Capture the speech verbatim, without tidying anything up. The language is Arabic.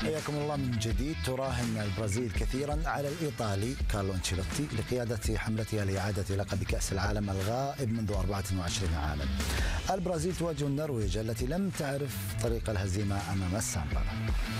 حياكم الله من جديد. تراهن البرازيل كثيرا على الإيطالي كارلو أنشيلوتي لقيادة حملتها لإعادة لقب كأس العالم الغائب منذ أربعة وعشرين عاما. البرازيل تواجه النرويج التي لم تعرف طريق الهزيمة أمام السامبا.